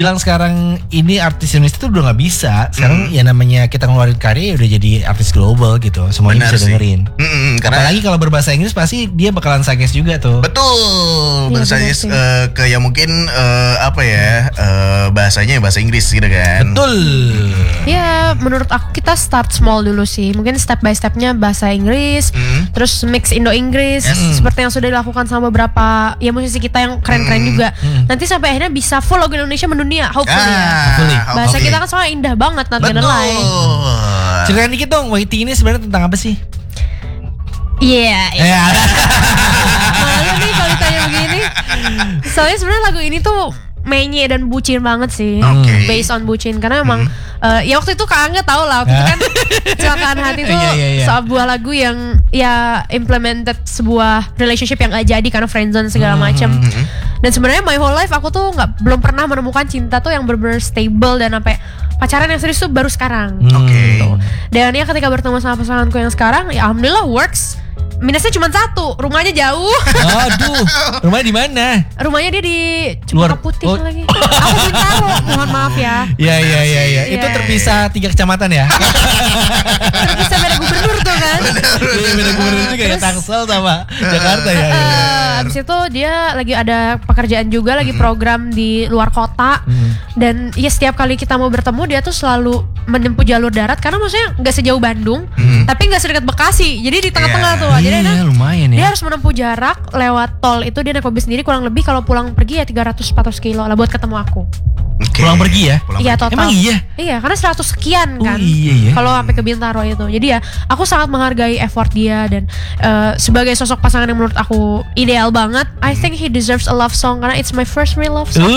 bilang sekarang ini artis Indonesia tuh udah nggak bisa. Sekarang ya namanya kita ngeluarin karya udah jadi artis global gitu. Semuanya bisa dengerin. Karena apalagi kalau berbahasa Inggris pasti dia bakalan suggest juga tuh. Betul. Suggest kayak mungkin bahasanya bahasa Inggris gitu kan. Betul. Ya menurut aku kita start small dulu sih. Mungkin step by stepnya bahasa Inggris, terus mix Indo-Inggris, seperti yang sudah dilakukan sama beberapa ya musisi kita yang keren-keren juga. Nanti sampai akhirnya bisa full lagu Indonesia mendunia, hopefully ya. Bahasa kita kan soalnya indah banget nanti lain. Ceritain dikit dong, Waiting ini sebenarnya tentang apa sih? Iya. Malu nih kalau ditanya begini. Soalnya sebenarnya lagu ini tuh menye dan bucin banget sih. Based on bucin karena emang ya waktu itu Kak Angga tau lah waktu itu kan Kecelakaan Hati itu sebuah lagu yang ya implemented sebuah relationship yang gak jadi karena friendzone segala macam. Dan sebenarnya my whole life aku tuh belum pernah menemukan cinta tuh yang bener-bener stable dan sampai pacaran yang serius tuh baru sekarang. Gitu. Dan ya ketika bertemu sama pasanganku yang sekarang ya alhamdulillah works. Minusnya cuma satu, rumahnya jauh. Aduh, rumahnya di mana? Rumahnya dia di Cempaka Putih lagi. Aku Bintaro, mohon maaf ya. Iya. Itu terpisah 3 kecamatan ya. Terpisah beda gubernur tuh kan. Iya, beda gubernur juga ya, Tangsel sama Jakarta ya. Abis itu dia lagi ada pekerjaan juga, lagi program di luar kota. Dan ya setiap kali kita mau bertemu dia tuh selalu menempuh jalur darat karena maksudnya nggak sejauh Bandung, tapi nggak sedekat Bekasi. Jadi di tengah-tengah tuh. Jadi lumayan ya. Dia harus menempuh jarak lewat tol itu dia naik mobil sendiri kurang lebih kalau pulang pergi ya 300-400 kilo lah buat ketemu aku. Pulang pergi ya? Iya total. Emang iya? Iya karena 100 sekian kan. Iya. Kalau sampai ke Bintaro itu. Jadi ya aku sangat menghargai effort dia dan sebagai sosok pasangan yang menurut aku ideal banget. I think he deserves a love song karena it's my first real love song.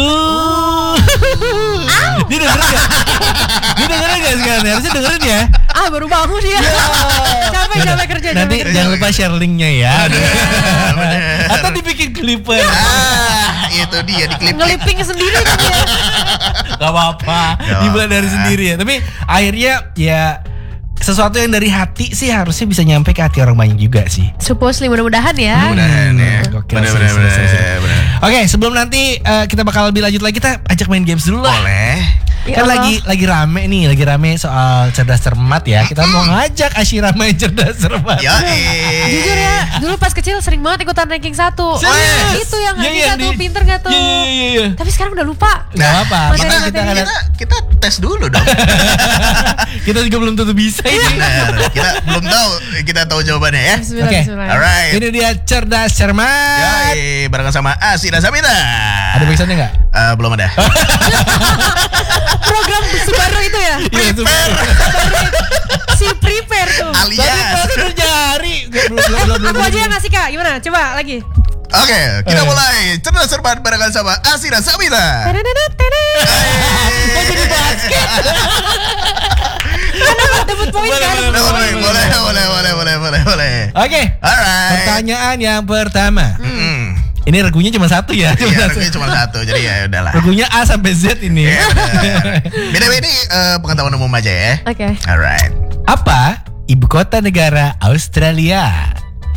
Dia dengerin gak? Dia dengerin gak sekarang? Harusnya dengerin ya. Baru bangun dia. Capek kerja. Nanti jangan lupa share linknya ya. Atau dibikin clipper. Itu dia di klip. Ngeliping sendiri kan dia. Gak apa-apa. Dibuat dari sendiri ya. Tapi akhirnya ya sesuatu yang dari hati sih harusnya bisa nyampe ke hati orang banyak juga sih. Supposedly mudah-mudahan ya. Mudah-mudahan ya. Bener. Oke, sebelum nanti kita bakal lebih lanjut lagi, kita ajak main games dulu lah. Boleh. Kan lagi rame soal cerdas cermat ya. Kita mau ngajak Asyira main cerdas cermat. Jujur ya, dulu pas kecil sering banget ikutan ranking 1. Itu yang bisa tuh pinter gak tuh? Iya. Tapi sekarang udah lupa. Gak apa. Kita tes dulu dong. Kita juga belum tentu bisa ini. Benar. Kita belum tahu. Kita tahu jawabannya ya. Oke. Alright. Ini dia cerdas cermat. Barengan sama Asira Samira. Ada backsoundnya nggak? Belum ada. Program baru itu ya? Prepare. Si prepare tuh. Alias. Baru kerja hari. Aku aja yang ngasih Kak. Gimana? Coba lagi. Oke, kita mulai cerdas cermat barengan sama Asira Samira. Mau jadi basket. Karena dapat poin kan? Boleh. Oke. Alright. Pertanyaan yang pertama. Ini regunya cuma satu ya. Iya, regunya cuma satu. Jadi ya udahlah. Regunya A sampai Z ini. Beda-beda ini pengetahuan umum aja ya. Oke. Alright. Apa ibu kota negara Australia?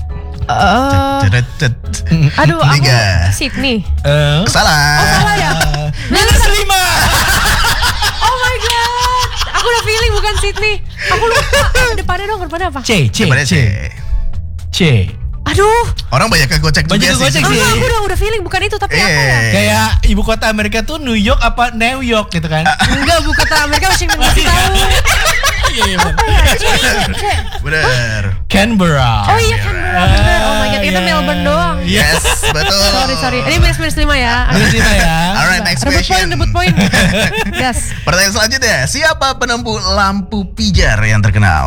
Aduh, aku Sydney. Salah. Salah ya? Minus 5. Oh my god. Aku udah feeling bukan Sydney. Aku lupa. Depannya apa? C. Aduh. Orang banyak kegocek juga sih. Aku udah feeling bukan itu tapi apa ya? Kayak ibu kota Amerika tuh New York apa New York gitu kan? Enggak, ibu kota Amerika Washington DC tahu. Iya. Bener. Canberra. Oh iya Canberra. Bener. Oh my god, itu Melbourne doang. Yes, betul. Sorry. Ini minus 5 ya. Minus 5 ya. Alright, next question. Rebut poin. Yes. Pertanyaan selanjutnya, siapa penempuh lampu pijar yang terkenal?